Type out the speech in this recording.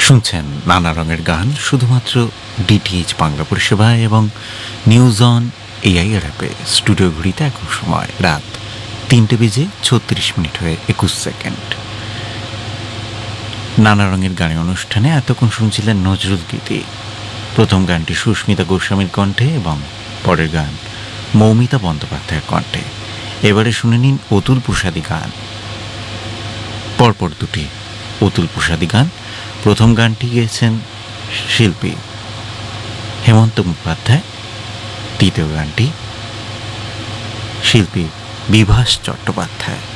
শুনছেন নানা রঙের গান শুধুমাত্র ডিটিএইচ বাংলা পরিষেবায় এবং নিউজ অন এআইআর অ্যাপে। স্টুডিও ঘড়িতে এখন সময় রাত 3:36 হয়ে 21 সেকেন্ড। নানা রঙের গানের অনুষ্ঠানে এতক্ষণ শুনছিলেন নজরুল গীতি। প্রথম গানটি সুস্মিতা গোস্বামীর কণ্ঠে এবং পরের গান মৌমিতা বন্দ্যোপাধ্যায়ের কণ্ঠে। এবারে শুনে নিন অতুল প্রসাদী গান। পরপর দুটি অতুল প্রসাদী গান। প্রথম গানটি গেয়েছেন শিল্পী হেমন্ত মুখোপাধ্যায়, দ্বিতীয় গানটি শিল্পী বিভাস চট্টোপাধ্যায়।